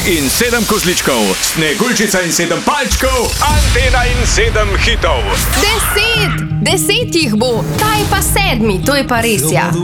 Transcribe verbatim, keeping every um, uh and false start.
in sedem kozličkov, Sneguljčica in sedem palčkov, Antena in sedem hitov. Deset! Deset jih bo, ta je pa sedmi, to je pa res, ja.